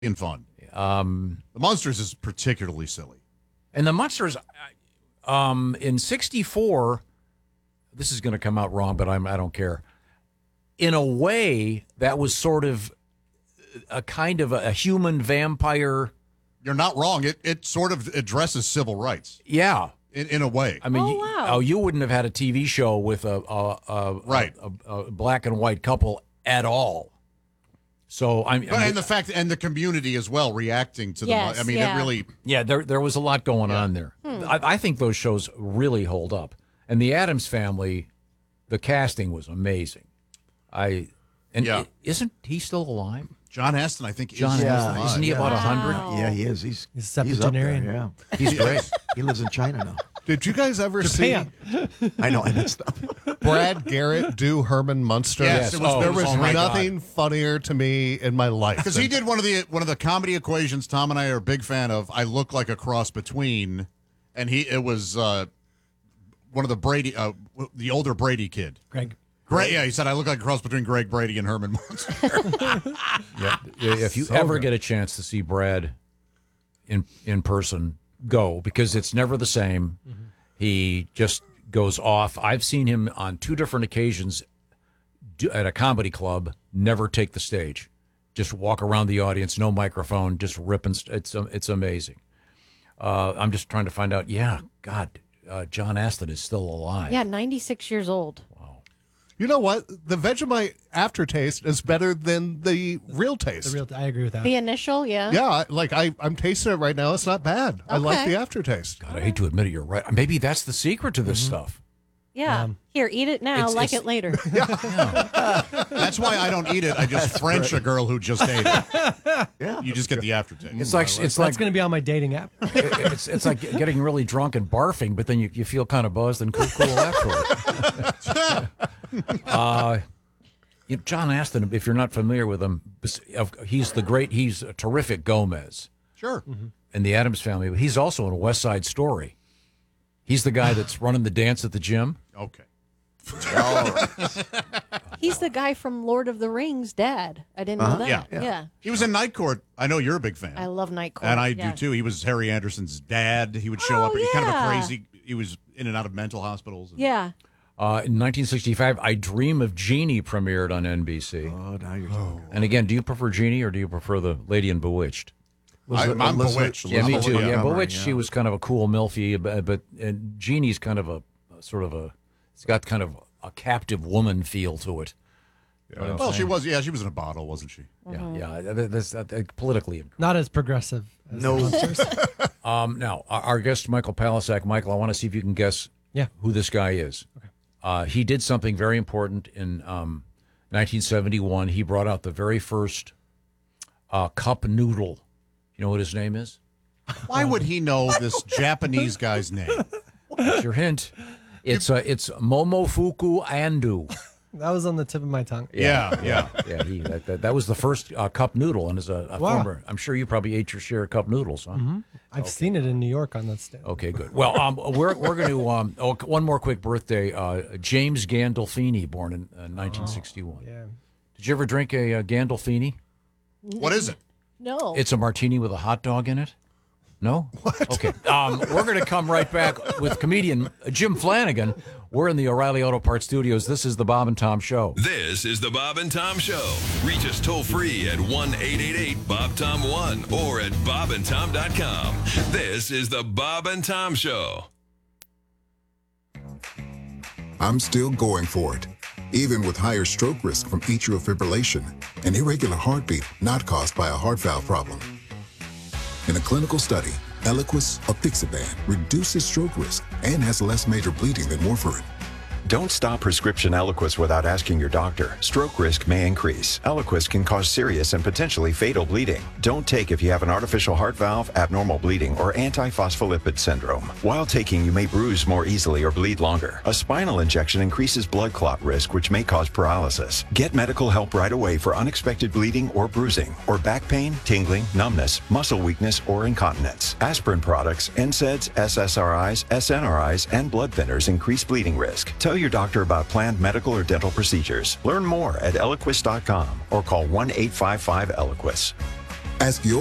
and fun. The Munsters is particularly silly. And the Munsters, in '64, this is going to come out wrong, but I don't care. In a way, that was sort of a kind of a human vampire. You're not wrong. It sort of addresses civil rights. Yeah. In a way. I mean, you wouldn't have had a TV show with a black and white couple at all. So and the fact and the community as well reacting to Yes, the. I mean, yeah. it really. Yeah, there was a lot going on there. I think those shows really hold up. And the Addams Family, the casting was amazing. Isn't he still alive? John Astin, I think, John is Astin. alive. Isn't he about 100? Yeah, he is. He's a up there, septuagenarian. yeah. He's great. He lives in China now. Did you guys ever Japan. see I know, I messed up. Brad Garrett do Herman Munster? Yes, it was- there was oh my nothing funnier to me in my life. Because he did one of the comedy equations Tom and I are a big fan of. I look like a cross between, and it was one of the Brady, the older Brady kid. Greg. Yeah, he said I look like a cross between Greg Brady and Herman Munster. Yeah. If you ever get a chance to see Brad in person, go, because it's never the same. Mm-hmm. He just goes off. I've seen him on 2 different occasions at a comedy club, never take the stage. Just walk around the audience, no microphone, just ripping. It's amazing. I'm just trying to find out, John Astin is still alive. Yeah, 96 years old. You know what? The Vegemite aftertaste is better than the real taste. I agree with that. The initial, yeah. Yeah, I'm tasting it right now. It's not bad. I like Okay. the aftertaste. God, I hate to admit it, you're right. Maybe that's the secret to this stuff. Yeah. Here, eat it now, it's- it later. That's why I don't eat it. I just French a girl who just ate it. Yeah. You just get the aftertaste. It's like That's going to be on my dating app. it's like getting really drunk and barfing, but then you feel kind of buzzed and cool afterwards. John Astin, if you're not familiar with him, he's a terrific Gomez. Sure. In the Addams Family, but he's also in a West Side Story. He's the guy that's running the dance at the gym. Okay. He's the guy from Lord of the Rings, Dad. I didn't know that. Yeah. He was in Night Court. I know you're a big fan. I love Night Court. And I yeah. do too. He was Harry Anderson's dad. He would show up. He kind of a crazy. He was in and out of mental hospitals. Yeah. In 1965, I Dream of Jeannie premiered on NBC. Oh, now you're talking. And again, do you prefer Jeannie or do you prefer the Lady in Bewitched? I'm Bewitched. Yeah, me too. Yeah, Montgomery, Bewitched, she was kind of a cool milfy, but Jeannie's kind of it's got kind of a captive woman feel to it. Well, she was. Yeah, she was in a bottle, wasn't she? Yeah. That's politically incorrect. Not as progressive as No. the Munsters. Now, our guest, Michael Palasak. Michael, I want to see if you can guess who this guy is. Okay. He did something very important in 1971. He brought out the very first cup noodle. You know what his name is? Why would he know this Japanese guy's name? That's your hint. It's Momofuku Andu. That was on the tip of my tongue. Yeah. That was the first cup noodle, and as a former, I'm sure you probably ate your share of cup noodles, huh? Mm-hmm. I've seen it in New York on that stand. Okay, good. Well, we're going to one more quick birthday. James Gandolfini, born in 1961. Yeah. Did you ever drink a Gandolfini? What is it? No. It's a martini with a hot dog in it. No? What? Okay. We're going to come right back with comedian Jim Flanagan. We're in the O'Reilly Auto Parts studios. This is the Bob and Tom Show. This is the Bob and Tom Show. Reach us toll free at 1-888-BOB-TOM-1 or at bobandtom.com. This is the Bob and Tom Show. I'm still going for it, even with higher stroke risk from atrial fibrillation, an irregular heartbeat not caused by a heart valve problem. In a clinical study, Eliquis apixaban reduces stroke risk and has less major bleeding than warfarin. Don't stop prescription Eliquis without asking your doctor. Stroke risk may increase. Eliquis can cause serious and potentially fatal bleeding. Don't take if you have an artificial heart valve, abnormal bleeding, or antiphospholipid syndrome. While taking, you may bruise more easily or bleed longer. A spinal injection increases blood clot risk, which may cause paralysis. Get medical help right away for unexpected bleeding or bruising, or back pain, tingling, numbness, muscle weakness, or incontinence. Aspirin products, NSAIDs, SSRIs, SNRIs, and blood thinners increase bleeding risk. Tell your doctor about planned medical or dental procedures. Learn more at Eliquis.com or call 1-855-ELIQUIS. Ask your